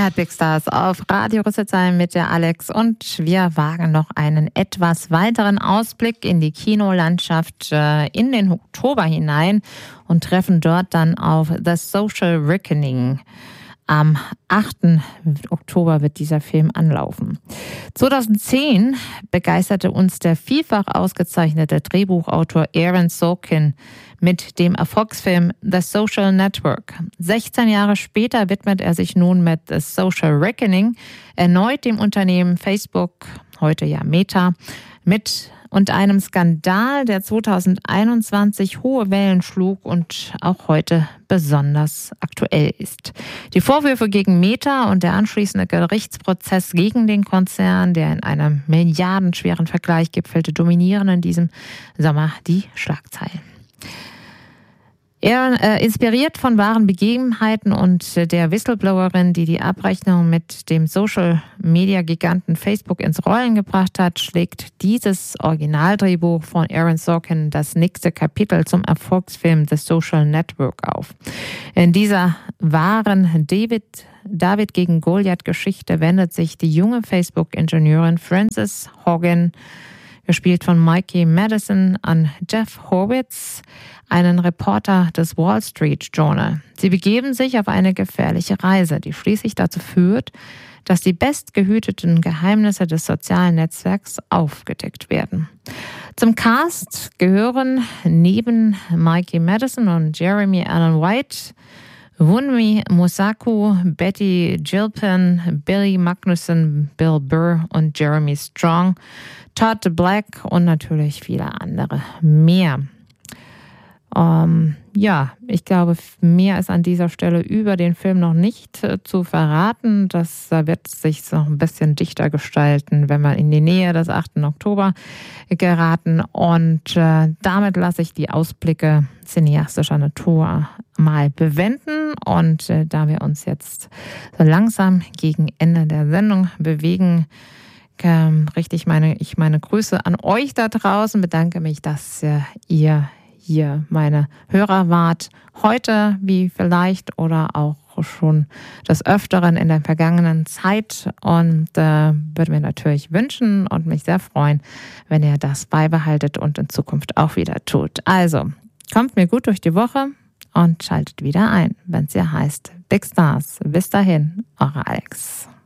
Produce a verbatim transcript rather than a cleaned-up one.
Ihr hört Big Stars auf Radio Rüsselsheim mit der Alex und wir wagen noch einen etwas weiteren Ausblick in die Kinolandschaft äh, in den Oktober hinein und treffen dort dann auf The Social Reckoning. Am achten Oktober wird dieser Film anlaufen. zweitausendzehn begeisterte uns der vielfach ausgezeichnete Drehbuchautor Aaron Sorkin mit dem Erfolgsfilm The Social Network. sechzehn Jahre später widmet er sich nun mit The Social Reckoning erneut dem Unternehmen Facebook, heute ja Meta, mit und einem Skandal, der zweitausendeinundzwanzig hohe Wellen schlug und auch heute besonders aktuell ist. Die Vorwürfe gegen Meta und der anschließende Gerichtsprozess gegen den Konzern, der in einem milliardenschweren Vergleich gipfelte, dominieren in diesem Sommer die Schlagzeilen. Er äh, inspiriert von wahren Begebenheiten und äh, der Whistleblowerin, die die Abrechnung mit dem Social-Media-Giganten Facebook ins Rollen gebracht hat, schlägt dieses Originaldrehbuch von Aaron Sorkin das nächste Kapitel zum Erfolgsfilm The Social Network auf. In dieser wahren David, David gegen Goliath-Geschichte wendet sich die junge Facebook-Ingenieurin Frances Hogan, gespielt von Mikey Madison, an Jeff Horwitz, einen Reporter des Wall Street Journal. Sie begeben sich auf eine gefährliche Reise, die schließlich dazu führt, dass die bestgehüteten Geheimnisse des sozialen Netzwerks aufgedeckt werden. Zum Cast gehören neben Mikey Madison und Jeremy Allen White Wunmi Mosaku, Betty Gilpin, Billy Magnussen, Bill Burr und Jeremy Strong, Todd Black und natürlich viele andere mehr. Ähm, ja, ich glaube, mehr ist an dieser Stelle über den Film noch nicht äh, zu verraten. Das äh, wird sich noch ein bisschen dichter gestalten, wenn wir in die Nähe des achten Oktober geraten. Und äh, damit lasse ich die Ausblicke cineastischer Natur mal bewenden. Und äh, da wir uns jetzt so langsam gegen Ende der Sendung bewegen, ähm, richte ich meine, ich meine Grüße an euch da draußen, bedanke mich, dass äh, ihr hier meine Hörer wart, heute wie vielleicht oder auch schon des Öfteren in der vergangenen Zeit, und äh, würde mir natürlich wünschen und mich sehr freuen, wenn ihr das beibehaltet und in Zukunft auch wieder tut. Also, kommt mir gut durch die Woche und schaltet wieder ein, wenn es ja heißt Big Stars. Bis dahin, eure Alex.